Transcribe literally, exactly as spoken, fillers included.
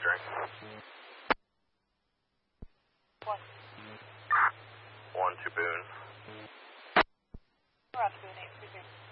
Roger. One. One to Boone. Roger, Boone, eight three zero.